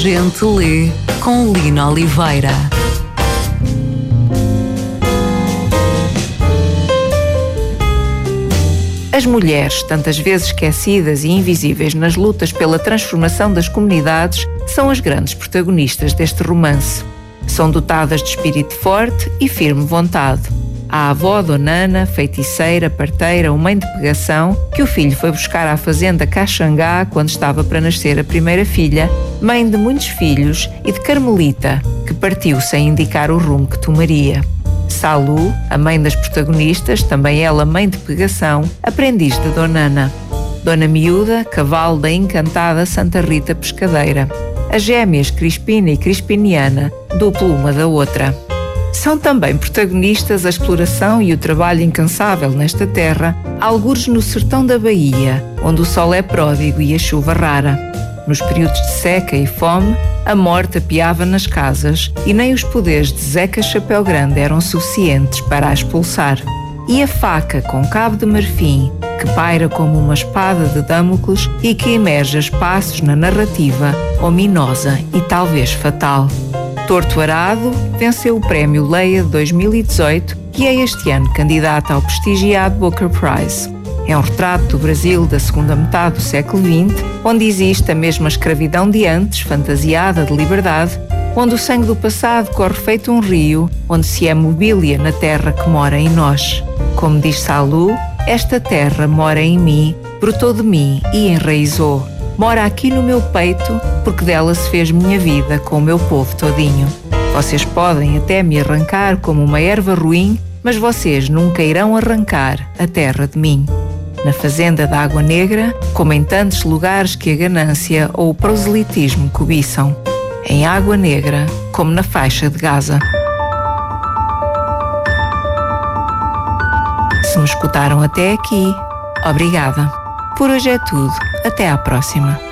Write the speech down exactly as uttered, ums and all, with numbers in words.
Gente lê com Lina Oliveira. As mulheres, tantas vezes esquecidas e invisíveis nas lutas pela transformação das comunidades, são as grandes protagonistas deste romance. São dotadas de espírito forte e firme vontade. A avó Dona Ana, feiticeira, parteira ou mãe de pegação, que o filho foi buscar à fazenda Caxangá quando estava para nascer a primeira filha, mãe de muitos filhos, e de Carmelita, que partiu sem indicar o rumo que tomaria. Salu, a mãe das protagonistas, também ela mãe de pegação, aprendiz de Dona Ana. Dona Miúda, cavalo da encantada Santa Rita Pescadeira. As gêmeas Crispina e Crispiniana, duplo uma da outra. São também protagonistas a exploração e o trabalho incansável nesta terra, algures no sertão da Bahia, onde o sol é pródigo e a chuva rara. Nos períodos de seca e fome, a morte apiava nas casas e nem os poderes de Zeca Chapéu Grande eram suficientes para a expulsar. E a faca com cabo de marfim, que paira como uma espada de Damocles e que emerge a espaços na narrativa, ominosa e talvez fatal. Torto Arado venceu o Prémio Leia de dois mil e dezoito e é este ano candidata ao prestigiado Booker Prize. É um retrato do Brasil da segunda metade do século vinte, onde existe a mesma escravidão de antes, fantasiada de liberdade, onde o sangue do passado corre feito um rio, onde se é mobília na terra que mora em nós. Como diz Salu, esta terra mora em mim, brotou de mim e enraizou. Mora aqui no meu peito, porque dela se fez minha vida com o meu povo todinho. Vocês podem até me arrancar como uma erva ruim, mas vocês nunca irão arrancar a terra de mim. Na fazenda da Água Negra, como em tantos lugares que a ganância ou o proselitismo cobiçam. Em Água Negra, como na faixa de Gaza. Se me escutaram até aqui, obrigada. Por hoje é tudo. Até à próxima.